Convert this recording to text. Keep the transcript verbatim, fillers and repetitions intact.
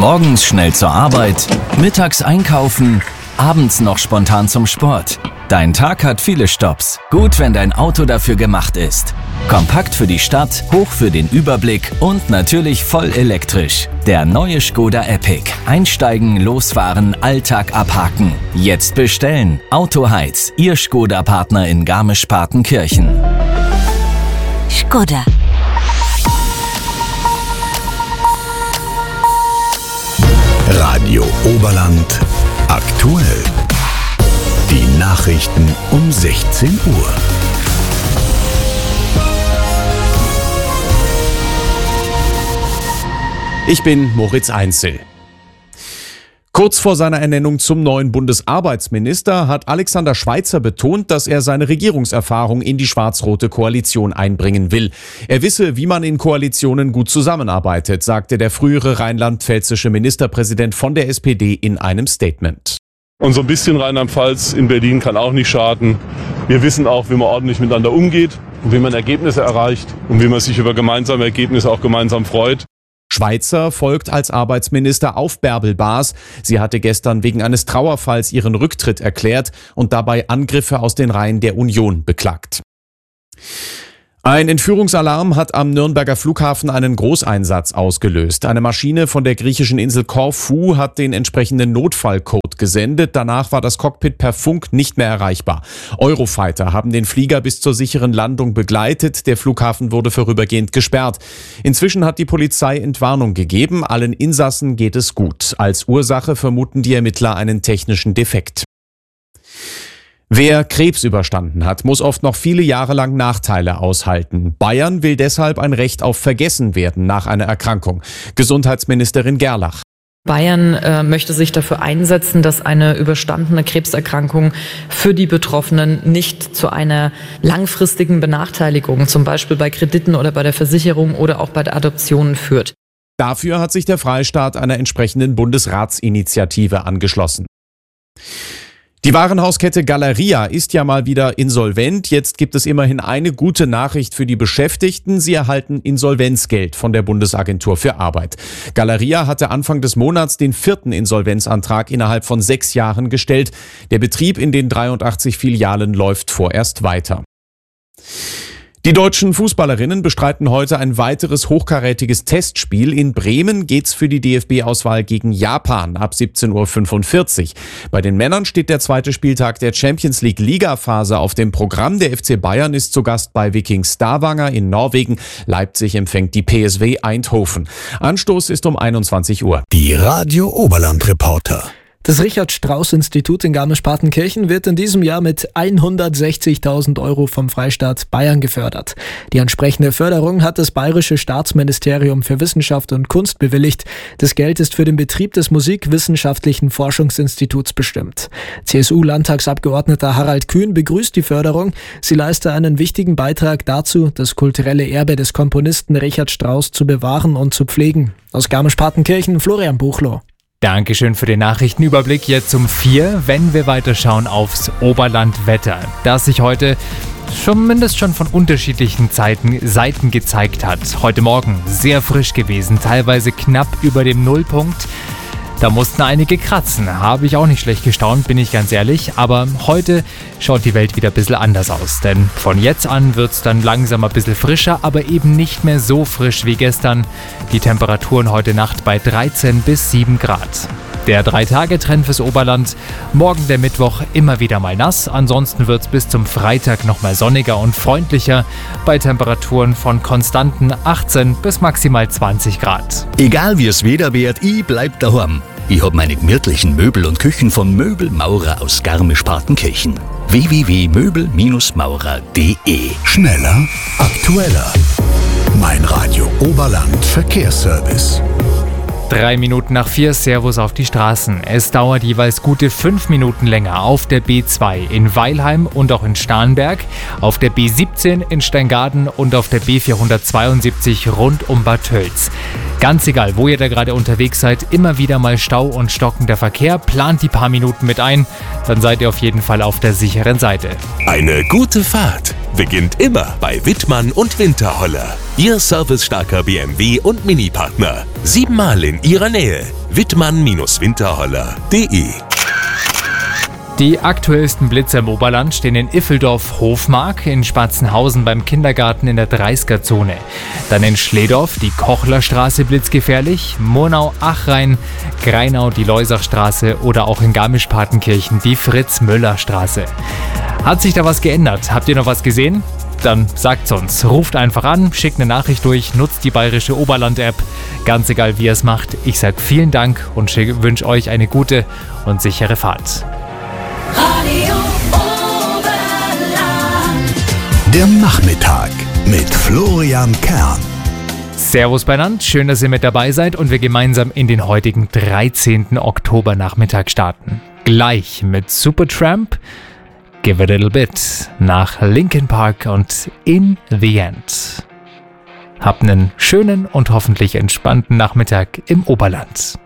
Morgens schnell zur Arbeit, mittags einkaufen, abends noch spontan zum Sport. Dein Tag hat viele Stopps. Gut, wenn dein Auto dafür gemacht ist. Kompakt für die Stadt, hoch für den Überblick und natürlich voll elektrisch. Der neue Škoda Epiq. Einsteigen, losfahren, Alltag abhaken. Jetzt bestellen. Autoheiz, Ihr Škoda-Partner in Garmisch-Partenkirchen. Škoda. Radio Oberland aktuell. Die Nachrichten um sechzehn Uhr. Ich bin Moritz Einzel. Kurz vor seiner Ernennung zum neuen Bundesarbeitsminister hat Alexander Schweitzer betont, dass er seine Regierungserfahrung in die schwarz-rote Koalition einbringen will. Er wisse, wie man in Koalitionen gut zusammenarbeitet, sagte der frühere rheinland-pfälzische Ministerpräsident von der S P D in einem Statement. Und so ein bisschen Rheinland-Pfalz in Berlin kann auch nicht schaden. Wir wissen auch, wie man ordentlich miteinander umgeht und wie man Ergebnisse erreicht und wie man sich über gemeinsame Ergebnisse auch gemeinsam freut. Schweitzer folgt als Arbeitsminister auf Bärbel Baas. Sie hatte gestern wegen eines Trauerfalls ihren Rücktritt erklärt und dabei Angriffe aus den Reihen der Union beklagt. Ein Entführungsalarm hat am Nürnberger Flughafen einen Großeinsatz ausgelöst. Eine Maschine von der griechischen Insel Korfu hat den entsprechenden Notfallcode gesendet. Danach war das Cockpit per Funk nicht mehr erreichbar. Eurofighter haben den Flieger bis zur sicheren Landung begleitet. Der Flughafen wurde vorübergehend gesperrt. Inzwischen hat die Polizei Entwarnung gegeben. Allen Insassen geht es gut. Als Ursache vermuten die Ermittler einen technischen Defekt. Wer Krebs überstanden hat, muss oft noch viele Jahre lang Nachteile aushalten. Bayern will deshalb ein Recht auf Vergessenwerden nach einer Erkrankung. Gesundheitsministerin Gerlach. Bayern äh, möchte sich dafür einsetzen, dass eine überstandene Krebserkrankung für die Betroffenen nicht zu einer langfristigen Benachteiligung, zum Beispiel bei Krediten oder bei der Versicherung oder auch bei der Adoption führt. Dafür hat sich der Freistaat einer entsprechenden Bundesratsinitiative angeschlossen. Die Warenhauskette Galeria ist ja mal wieder insolvent. Jetzt gibt es immerhin eine gute Nachricht für die Beschäftigten. Sie erhalten Insolvenzgeld von der Bundesagentur für Arbeit. Galeria hatte Anfang des Monats den vierten Insolvenzantrag innerhalb von sechs Jahren gestellt. Der Betrieb in den dreiundachtzig Filialen läuft vorerst weiter. Die deutschen Fußballerinnen bestreiten heute ein weiteres hochkarätiges Testspiel. In Bremen geht's für die D F B-Auswahl gegen Japan ab siebzehn Uhr fünfundvierzig. Bei den Männern steht der zweite Spieltag der Champions League Ligaphase auf dem Programm. Der F C Bayern ist zu Gast bei Viking Stavanger in Norwegen. Leipzig empfängt die P S V Eindhoven. Anstoß ist um einundzwanzig Uhr. Die Radio Oberland Reporter. Das Richard-Strauss-Institut in Garmisch-Partenkirchen wird in diesem Jahr mit hundertsechzigtausend Euro vom Freistaat Bayern gefördert. Die entsprechende Förderung hat das Bayerische Staatsministerium für Wissenschaft und Kunst bewilligt. Das Geld ist für den Betrieb des Musikwissenschaftlichen Forschungsinstituts bestimmt. C S U-Landtagsabgeordneter Harald Kühn begrüßt die Förderung. Sie leiste einen wichtigen Beitrag dazu, das kulturelle Erbe des Komponisten Richard Strauss zu bewahren und zu pflegen. Aus Garmisch-Partenkirchen, Florian Buchloh. Dankeschön für den Nachrichtenüberblick. Jetzt um vier, wenn wir weiterschauen aufs Oberlandwetter, das sich heute zumindest schon von unterschiedlichen Zeiten, Seiten gezeigt hat. Heute Morgen sehr frisch gewesen, teilweise knapp über dem Nullpunkt. Da mussten einige kratzen. Habe ich auch nicht schlecht gestaunt, bin ich ganz ehrlich. Aber heute schaut die Welt wieder ein bisschen anders aus. Denn von jetzt an wird es dann langsam ein bisschen frischer, aber eben nicht mehr so frisch wie gestern. Die Temperaturen heute Nacht bei dreizehn bis sieben Grad. Der drei-Tage-Trend fürs Oberland. Morgen der Mittwoch immer wieder mal nass. Ansonsten wird es bis zum Freitag nochmal sonniger und freundlicher. Bei Temperaturen von konstanten achtzehn bis maximal zwanzig Grad. Egal wie es Wetter wird, ich bleib daheim. Ich hab meine gemütlichen Möbel und Küchen von Möbelmaurer aus Garmisch-Partenkirchen. w w w punkt möbel maurer punkt d e. Schneller, aktueller. Mein Radio Oberland Verkehrsservice. Drei Minuten nach vier, Servus auf die Straßen. Es dauert jeweils gute fünf Minuten länger auf der B zwei in Weilheim und auch in Starnberg, auf der B siebzehn in Steingaden und auf der B vierhundertzweiundsiebzig rund um Bad Tölz. Ganz egal, wo ihr da gerade unterwegs seid, immer wieder mal Stau und stockender Verkehr. Plant die paar Minuten mit ein, dann seid ihr auf jeden Fall auf der sicheren Seite. Eine gute Fahrt beginnt immer bei Wittmann und Winterholler. Ihr servicestarker B M W und Mini-Partner. Siebenmal in Ihrer Nähe. Wittmann Winterholler punkt de. Die aktuellsten Blitze im Oberland stehen in Iffeldorf-Hofmark, in Spatzenhausen beim Kindergarten in der dreißiger-Zone. Dann in Schledorf die Kochlerstraße blitzgefährlich, Murnau-Achrhein, Greinau die Leusachstraße oder auch in Garmisch-Partenkirchen die Fritz-Müller-Straße. Hat sich da was geändert? Habt ihr noch was gesehen? Dann sagt's uns. Ruft einfach an, schickt eine Nachricht durch, nutzt die Bayerische Oberland-App. Ganz egal, wie ihr es macht. Ich sag vielen Dank und wünsche euch eine gute und sichere Fahrt. Radio Oberland. Der Nachmittag mit Florian Kern. Servus beieinander, schön, dass ihr mit dabei seid und wir gemeinsam in den heutigen dreizehnten Oktobernachmittag starten. Gleich mit Supertramp, Give It a Little Bit, nach Linkin Park und In the End. Habt einen schönen und hoffentlich entspannten Nachmittag im Oberland.